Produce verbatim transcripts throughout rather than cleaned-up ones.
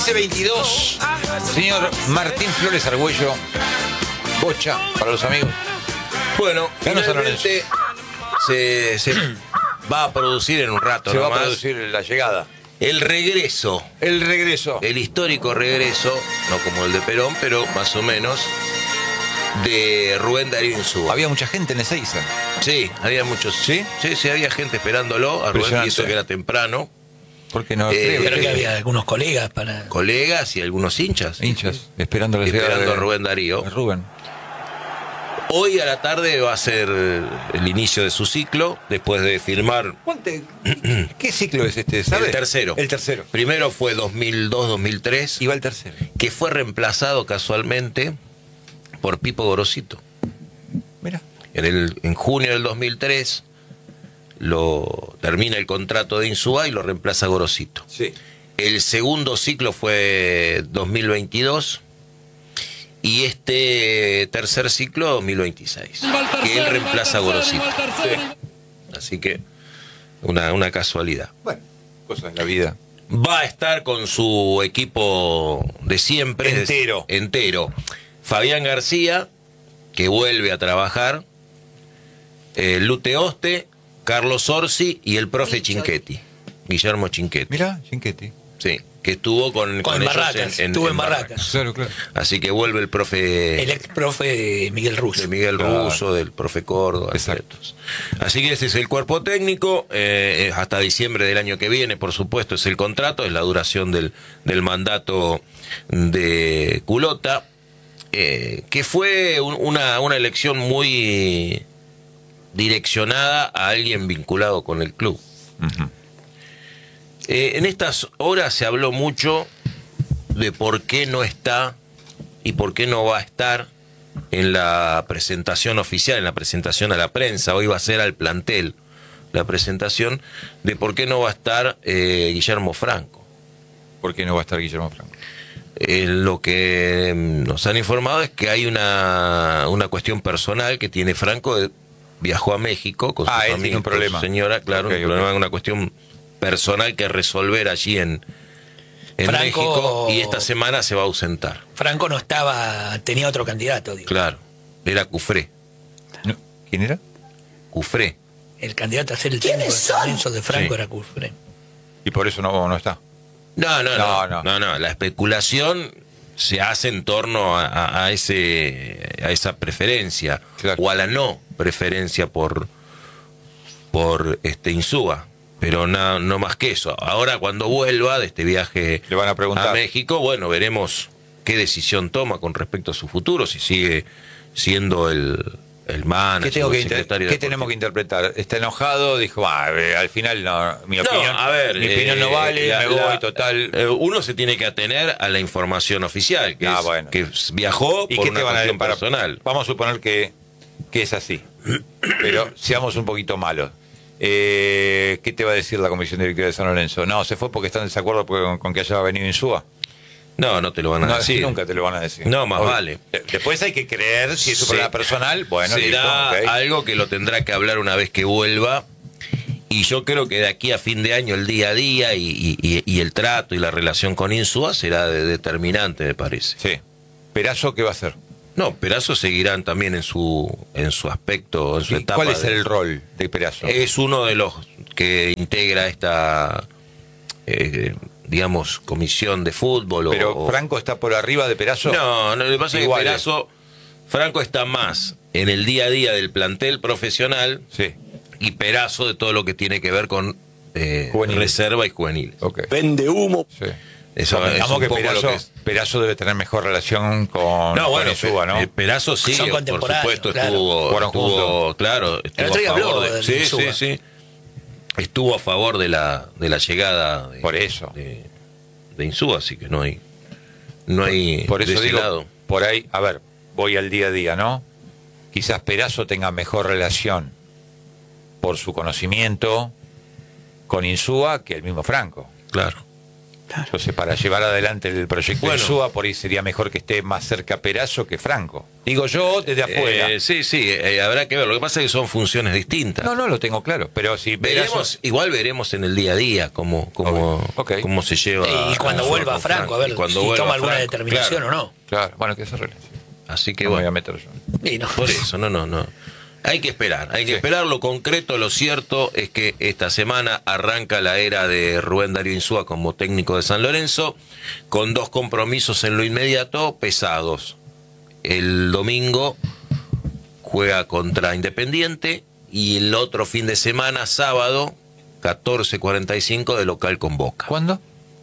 trece veintidós. Señor Martín Flores Argüello, Bocha, para los amigos. Bueno, Ganos finalmente se, se va a producir en un rato. Se va nomás a producir la llegada. el regreso. El regreso. El histórico regreso, no como el de Perón, pero más o menos, de Rubén Darío Insúa. Había mucha gente en Ezeiza. Sí, había muchos. ¿Sí? Sí, sí, había gente esperándolo. A Rubén, y eso que era temprano. Porque no Eh, creo Creo que había algunos colegas para... Colegas y algunos hinchas. hinchas esperando la llegada Esperando de, a Rubén Darío. de Rubén. Hoy a la tarde va a ser el inicio de su ciclo, después de firmar. ¿Cuánte- ¿Qué ciclo es este? ¿Sabe? El tercero. El tercero. Primero fue dos mil dos dos mil tres, Y va el tercero. que fue reemplazado casualmente por Pipo Gorosito. Mira. En, el, en junio del dos mil tres lo termina el contrato de Insúa y lo reemplaza Gorosito. Sí. El segundo ciclo fue dos mil veintidós y este tercer ciclo dos mil veintiséis, que él reemplaza a Gorosito. Sí. Así que una, una casualidad. Bueno, cosas de la vida. Va a estar con su equipo de siempre. Entero. de- entero. Fabián García, que vuelve a trabajar. Eh, Lute Oste, Carlos Orsi y el profe Chinchetti. Guillermo Chinchetti. Mira, Chinchetti. Sí, que estuvo con, Con ellos Barracas, estuvo en Barracas. Claro, claro. Así que vuelve el profe El ex profe Miguel Russo. de Miguel Claro. Russo, del profe Córdoba. Exacto. etcétera. Así que ese es el cuerpo técnico, eh, hasta diciembre del año que viene, por supuesto, es el contrato, es la duración del, del mandato de Culota, eh, que fue un- una, una elección muy direccionada a alguien vinculado con el club. Ujú. Eh, en estas horas se habló mucho de por qué no está y por qué no va a estar en la presentación oficial, en la presentación a la prensa. Hoy va a ser al plantel la presentación de por qué no va a estar eh, Guillermo Franco. ¿Por qué no va a estar Guillermo Franco? Eh, lo que mm, nos han informado es que hay una, una cuestión personal que tiene Franco. de- viajó a México con su Ah, él familia, tiene un con su problema. señora, claro, Ok, un ok. problema, una cuestión personal que resolver allí en, en Franco- México, y esta semana se va a ausentar. Franco no estaba, tenía otro candidato, digo. Claro, era Cufré. No. ¿Quién era? Cufré. El candidato a ser el técnico de San Lorenzo de Franco Sí. era Cufré. Y por eso no, no está. No, no, No, no, no. no, no. La especulación se hace en torno a, a- a ese, a esa preferencia, Claro. o a la no preferencia por, por este Insúa. Pero no, no más que eso. Ahora, cuando vuelva de este viaje Le van a preguntar. a México, bueno, veremos qué decisión toma con respecto a su futuro, si sigue siendo el, el manager, ¿Qué, tengo que el inter- secretario ¿qué deportivo. tenemos que interpretar? Está enojado, dijo, "Ah, eh, al final no, mi No, opinión, a ver, mi opinión no eh, vale, la- me la- voy total. eh, uno se tiene que atener a la información oficial, que, Ah, es, bueno. que viajó ¿Y por qué una te van a cuestión decir? Para- personal. Vamos a suponer que, que es así, pero seamos un poquito malos. Eh, ¿Qué te va a decir la comisión directiva de San Lorenzo? No, se fue porque están en desacuerdo con, con que haya venido Insúa. No, no te lo van a No, decir. nunca te lo van a decir. No, más Obvio. vale. Eh, Después hay que creer si es su Sí. problema personal. Bueno, será listo, ok. algo que lo tendrá que hablar una vez que vuelva. Y yo creo que de aquí a fin de año, el día a día y, y- y- y el trato y la relación con Insúa será de- determinante, me parece. Sí. ¿Perazo qué va a hacer? No, Perazo seguirán también en su en su aspecto, en su ¿Y etapa. ¿Cuál es de- el rol de Perazo? Es uno de los que integra esta, eh, digamos, comisión de fútbol. o- ¿Pero o- Franco está por arriba de Perazo? No, no, lo que pasa es que Iguales. Perazo, Franco está más en el día a día del plantel profesional, Sí. y Perazo de todo lo que tiene que ver con eh, Juveniles. reserva y juveniles. Ok. Vende humo. Sí. Eso es Digamos un que poco lo Perazo, que es. Perazo debe tener mejor relación con, No, con bueno, Insúa, ¿no? eh, Perazo sí, Son por contemporáneos, supuesto, claro. estuvo, Jugaron estuvo juntos. claro, estuvo otro día a favor habló de, del sí, sí, Insúa. sí. Estuvo a favor de la de la llegada de, Por eso. de, de Insúa, así que no hay no hay Por de eso ese digo, lado. por ahí, a ver, voy al día a día, ¿no? Quizás Perazo tenga mejor relación por su conocimiento con Insúa que el mismo Franco. Claro. Claro. Entonces, para llevar adelante el proyecto Bueno. de Insúa, por ahí sería mejor que esté más cerca Perazo que Franco. Digo yo desde afuera. Eh, sí, sí, eh, habrá que ver. Lo que pasa es que son funciones distintas. No, no lo tengo claro, pero si Perazo- Veremos, igual veremos en el día a día cómo, cómo, Ok, ok. cómo se lleva. Y cuando Insúa vuelva con Franco, a ver Y cuando si vuelva toma alguna Franco, determinación claro. o no. Claro, bueno, que se arregle. Así que No me voy bueno, a meter yo. Y no. por eso, no, no, no. Hay que esperar, hay que Sí. esperar. Lo concreto, lo cierto es que esta semana arranca la era de Rubén Darío Insúa como técnico de San Lorenzo, con dos compromisos en lo inmediato pesados. El domingo juega contra Independiente y el otro fin de semana, sábado, catorce cuarenta y cinco, de local con Boca. ¿Cuándo?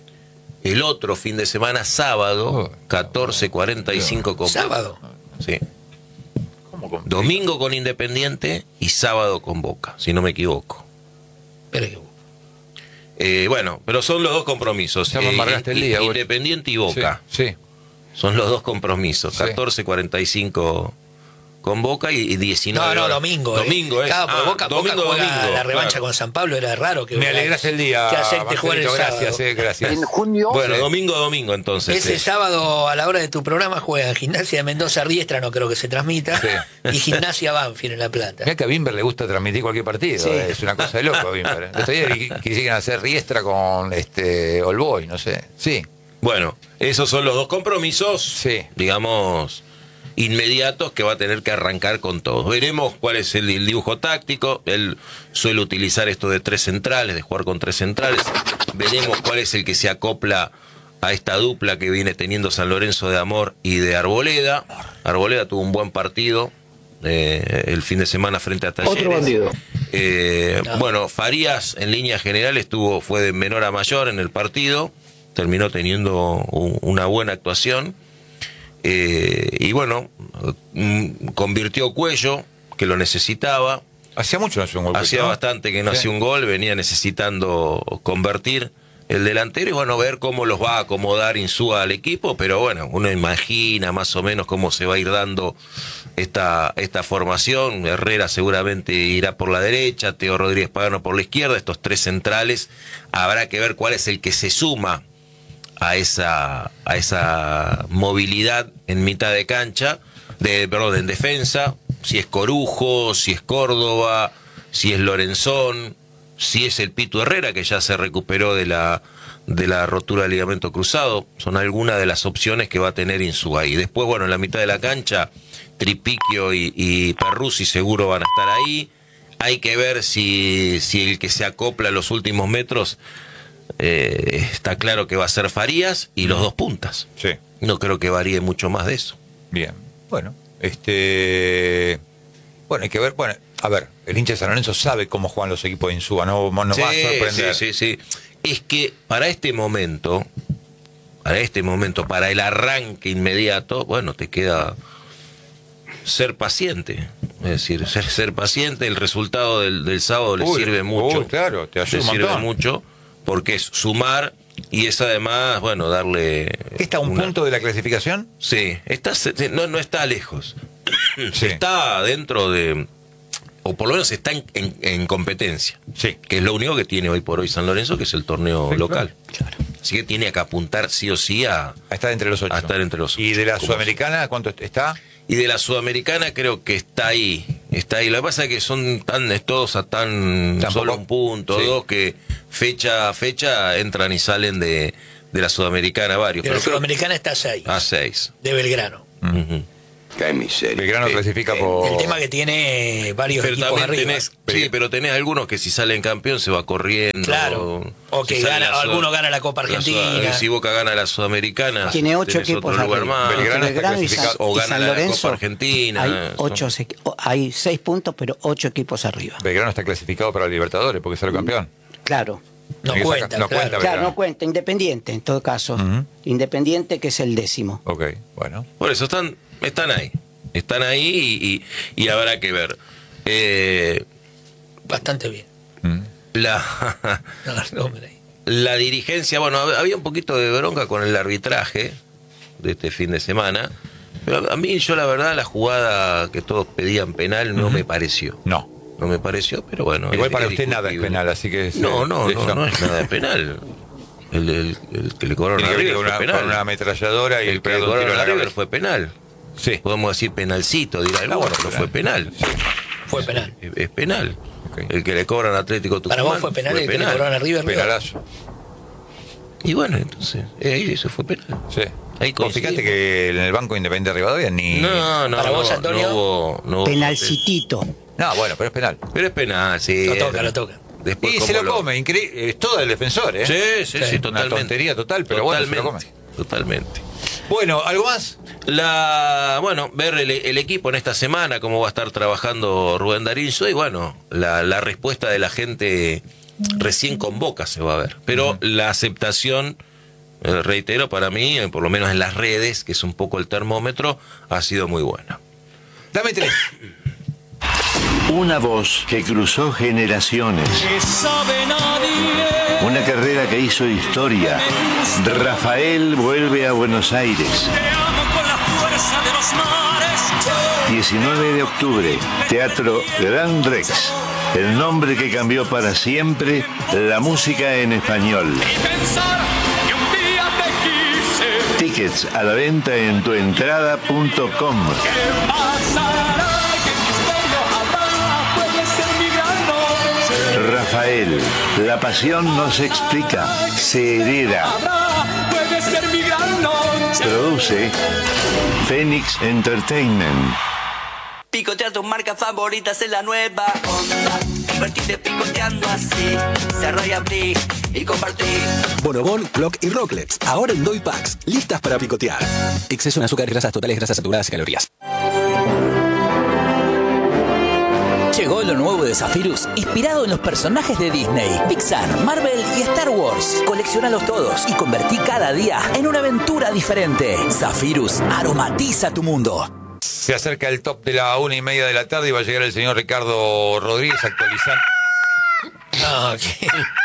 El otro fin de semana, sábado, Oh, catorce cuarenta y cinco con Boca. Sábado. Sí. ¿Cómo con- Domingo con Independiente y sábado con Boca, si no me equivoco. Pero que- Eh, bueno, pero son los dos compromisos. Ya me eh, amargaste el i- día, güey. Independiente y Boca. Sí, sí. Son los dos compromisos. Sí. catorce cuarenta y cinco con Boca y, y diecinueve. No, no, domingo. Domingo, eh. ¿eh? Claro, porque Ah, Boca, Boca domingo, juega domingo, la revancha claro. con San Pablo, era raro que Me alegraste el día. que acepte jugar el Marcelito, sábado. gracias, eh, gracias. En junio, Bueno, Sí. domingo, domingo entonces. Ese eh. sábado a la hora de tu programa juega Gimnasia de Mendoza Riestra, no creo que se transmita, Sí. y Gimnasia Banfield en La Plata. Mirá que a Bimber le gusta transmitir cualquier partido, Sí. eh, es una cosa de loco a Bimber. eh. Estos días qu- quisieran hacer Riestra con este All Boy, no sé. Sí, Bueno, esos son los dos compromisos, Sí. digamos, inmediatos que va a tener que arrancar con todos. Veremos cuál es el, el dibujo táctico. Él suele utilizar esto de tres centrales, de jugar con tres centrales. Veremos cuál es el que se acopla a esta dupla que viene teniendo San Lorenzo de Amor y de Arboleda. Arboleda tuvo un buen partido eh, el fin de semana frente a Talleres. Otro bandido. Eh, No. Bueno, Farías en línea general estuvo, fue de menor a mayor en el partido, terminó teniendo un- una buena actuación. Eh, y bueno, mm, convirtió Cuello, que lo necesitaba. hacía mucho no hacía un gol. Hacía ¿no? bastante que no Sí. hacía un gol, venía necesitando convertir el delantero y bueno, ver cómo los va a acomodar Insúa al equipo, pero bueno, uno imagina más o menos cómo se va a ir dando esta, esta formación. Herrera seguramente irá por la derecha, Teo Rodríguez Pagano por la izquierda, estos tres centrales, habrá que ver cuál es el que se suma a esa, a esa movilidad en mitad de cancha, de, perdón, en defensa, si es Corujo, si es Córdoba, si es Lorenzón, si es el Pitu Herrera, que ya se recuperó de la, de la rotura del ligamento cruzado. Son algunas de las opciones que va a tener Insúa. Y después, bueno, en la mitad de la cancha, Tripiquio y, y Perruzzi seguro van a estar ahí. Hay que ver si, si el que se acopla a los últimos metros, eh, está claro que va a ser Farías y los dos puntas. Sí, No creo que varíe mucho más de eso. bien. Bueno, este. Bueno, hay que ver. Bueno, a ver, el hincha de San Lorenzo sabe cómo juegan los equipos de Insúa, no, no sí, va a sorprender. sí, sí, sí. Es que para este momento, para este momento, para el arranque inmediato, bueno, te queda ser paciente. Es decir, ser, ser paciente, el resultado del, del sábado le Uy, sirve mucho. uy, claro, te ayuda le un sirve montón. mucho, porque es sumar y es además, bueno, darle... ¿Qué está a un una- punto de la clasificación? Sí, está, se- no, no está lejos. Sí. Está dentro de... O por lo menos está en, en- en competencia. Sí. Que es lo único que tiene hoy por hoy San Lorenzo, que es el torneo Sí, local. Claro. Así que tiene que apuntar sí o sí a, A estar entre los ocho. a estar entre los ocho. ¿Y de la Como Sudamericana cuánto está? Y de la Sudamericana creo que está ahí. Está ahí. Lo que pasa es que son tan es todos a tan Tampoco- solo un punto, sí. dos, que fecha a fecha entran y salen de, de la Sudamericana varios. De la Pero creo Sudamericana está a seis, a seis. de Belgrano. Ujú. Qué miseria. Belgrano Sí. clasifica por. El tema que tiene varios Pero equipos también arriba. tenés, sí, pero tenés algunos que si salen campeón se va corriendo. Claro. O que Si sale gana- la Sud- alguno gana la Copa la Sud- Argentina. Si Boca gana la Sudamericana, Tiene ocho tenés equipos otro lugar arriba. más. Belgrano está Belgrano y San, clasificado. O y gana San la Lorenzo. Copa Argentina. Hay, Son- ocho, equi- o- hay seis puntos, pero ocho equipos arriba. Belgrano está clasificado para Libertadores porque salió campeón. Claro. No Tiene que cuenta, sacar- no claro. cuenta, Claro, Belgrano. no cuenta. Independiente, en todo caso. Ujú. Independiente, que es el décimo. Ok, bueno. Por eso están, están ahí. Están ahí y, y- y habrá que ver. Eh, Bastante bien. Mm. la, No, hombre. la dirigencia, bueno, hab- había un poquito de bronca con el arbitraje de este fin de semana. Pero a mí, yo la verdad, la jugada que todos pedían penal no me pareció. No. No me pareció, pero bueno. Igual es- para es usted nada es discutible. penal, así que. No, no, de no, eso- no es nada de penal. El, el, el que le cobraron Tiene a que venir River con fue una, penal. con una ametralladora y El el que le pegó un tiro cobraron en a la River cabeza. fue penal. Sí. Podemos decir penalcito, dirá alguno, Ah, bueno, pero penal. fue penal. Sí. Fue penal. Es, es penal. Ok. El que le cobran a Atlético Tucumán. Para vos fue penal el que le cobraron a River. Leo? Penalazo. Y bueno, entonces, eh, ahí eso fue penal. Sí. Ahí Vos fijate coincidimos. que en el Banco Independiente de Rivadavia ni... No, no, Para no, vos, Antonio. no hubo, no hubo- Penalcitito. No, bueno, pero es penal. Pero es penal, sí. Lo toca, lo toca. Después Y cómo se lo come, increíble. Es todo el defensor, ¿eh? Sí, sí, sí, Sí. totalmente. Una tontería total, pero bueno, se lo totalmente, totalmente. Bueno, ¿algo más? La, bueno, ver el, el equipo en esta semana, cómo va a estar trabajando Rubén Darín, y bueno, la, la respuesta de la gente recién con Boca se va a ver. Pero la aceptación, eh, reitero, para mí, eh, por lo menos en las redes, que es un poco el termómetro, ha sido muy buena. Dame tres. Una voz que cruzó generaciones. Una carrera que hizo historia. Rafael vuelve a Buenos Aires. diecinueve de octubre, Teatro Gran Rex. El nombre que cambió para siempre la música en español. Tickets a la venta en tuentrada punto com. Rafael, la pasión no se explica, se hereda. Produce Phoenix Entertainment. Picotea tus marcas favoritas en la nueva onda. Divertite picoteando así. Cerrá y abrí y compartí. Bonobón, Clock y Rocklets. Ahora en Doy Packs. Listas para picotear. Exceso en azúcar, grasas totales, grasas saturadas y calorías. Llegó lo nuevo de Zephyrus, inspirado en los personajes de Disney, Pixar, Marvel y Star Wars. Colecciónalos todos y convertí cada día en una aventura diferente. Zephyrus aromatiza tu mundo. Se acerca el top de la una y media de la tarde y va a llegar el señor Ricardo Rodríguez actualizando, No, ¿qué?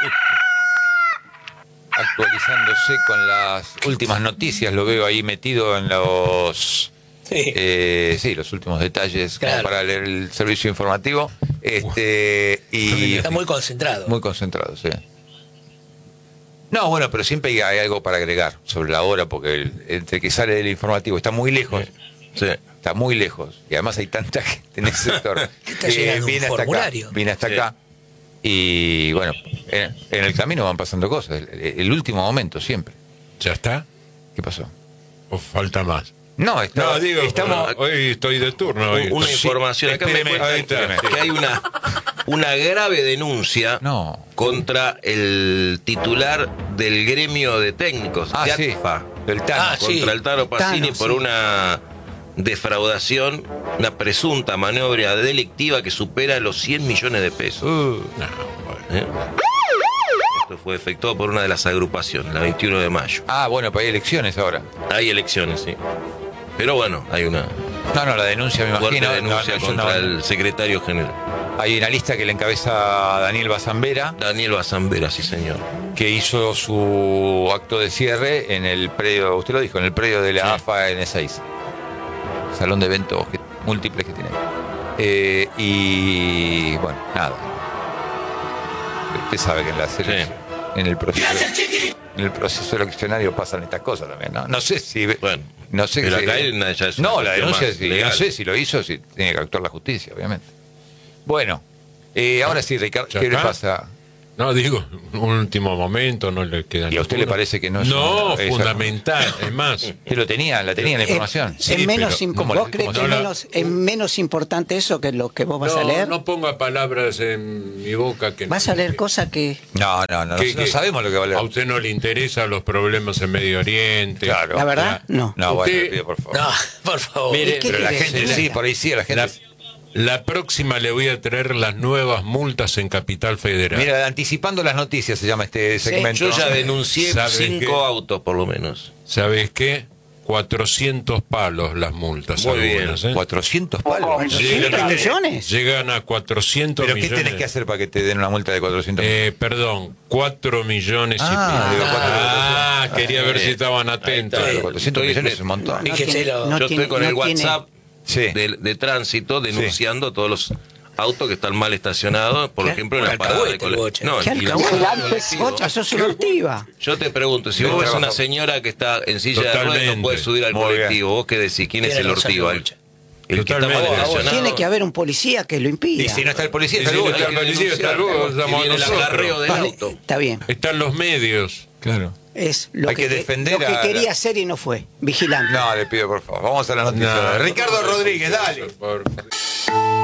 actualizándose con las últimas noticias. Lo veo ahí metido en los... Sí. Eh, sí, los últimos detalles como Claro. para leer el servicio informativo. Este, y Está muy concentrado. muy concentrado, sí. No, bueno, pero siempre hay, hay algo para agregar sobre la hora, porque el- entre que sale el informativo está muy lejos, Sí. está muy lejos, y además hay tanta gente en ese sector Está llegando un viene hasta acá, formulario. viene hasta Sí. acá, y bueno, en, en el camino van pasando cosas, el, el último momento siempre. ¿Ya está? ¿Qué pasó? ¿O falta más? No, está- No, digo, estamos... hoy estoy de turno. Hoy. Una Sí, información acá me espéreme, cuentan ahí está, que, sí. que hay una, una grave denuncia No. contra el titular del gremio de técnicos, Ah, de sí, ATFA, del Tano. Ah, sí. contra el Tano Pacini Tano, por sí. una defraudación, una presunta maniobra delictiva que supera los cien millones de pesos. Uh, No, bueno. ¿eh? Esto fue efectuado por una de las agrupaciones, la veintiuno de mayo. ah, bueno, pues hay elecciones ahora. Hay elecciones, sí. Pero bueno, hay una No, no, la denuncia me fuerte imagino. denuncia no, no, yo contra no- el secretario general. Hay una lista que le encabeza Daniel Bazambera, Daniel Bazambera, sí señor. que hizo su acto de cierre en el predio, usted lo dijo, en el predio de la Sí. A F A N seis. Salón de eventos que- múltiples que tiene. Eh, y bueno, nada. Usted sabe que en la selección, en el proceso, en el proceso eleccionario pasan estas cosas también, ¿no? No sé si Bueno, no sé pero si- acá hay una- ya es una no, la cuestión denuncia más sí, legal. no sé si lo hizo, si tiene que actuar la justicia, obviamente. Bueno, eh, ahora sí, Ricardo, ¿Ya ¿qué le está? pasa? No, digo, un último momento, no le queda ¿Y a usted le parece que no es No, una- es- fundamental, es más. Usted lo tenía, la tenía la Eh, información. es menos, pero imp- ¿cómo ¿Vos le- crees cómo que no es la- menos, es menos importante eso que lo que vos vas no, a leer? no ponga palabras en mi boca que Vas a leer cosas que... No, no, no, que- no que sabemos lo que va a leer. A usted no le interesan los problemas en Medio Oriente. Claro. La verdad, no. No, bueno, Usted- le pido por favor. No, por favor. Mire, ¿Qué Pero la querés? gente sí, por ahí sí, a la gente. La, la próxima le voy a traer las nuevas multas en Capital Federal. Mira, anticipando las noticias se llama este segmento. yo ya denuncié ¿Sabe cinco qué? autos por lo menos. ¿Sabes qué? cuatrocientos palos las multas. Muy bien. algunas, ¿eh? cuatrocientos palos. ¿cuatrocientos millones? Llegan a cuatrocientos ¿Pero qué millones. tenés que hacer para que te den una multa de cuatrocientos Eh, perdón, cuatro millones Ah, y pico. digo, cuatro- Ah, quería ver si estaban atentos. está. cuatrocientos Estoy- millones es un montón. No Fíjese tiene- lo- no Yo tiene- estoy con no el tiene- WhatsApp Sí. de, de tránsito denunciando todos los autos que están mal estacionados, por ¿Qué? ejemplo, en Un la parada de alcahuete, Bocha. colectivo. No, ¿Qué y la alcahuete? parada de colectivo. Bocha, sos una ortiva. Yo te pregunto, si vos ves una señora que está en silla de ruedas Totalmente. no puede subir al Muy colectivo, ¿vos qué decís? ¿Quién es Tiene el razón, ortiva? El, Bocha. el que está mal Totalmente. estacionado. Tiene que haber un policía que lo impida. Y si no está el policía, Y está si el no Bocha. está el policía, está el Bocha, Que estamos viene el nosotros. acarreo del Vale, auto. está bien. Están los medios. Claro. Es lo Hay que defender lo que a- quería hacer y no fue. Vigilante. No, le pido por favor. Vamos a la noticia. No, Ricardo no, Rodríguez, no, dale. por favor.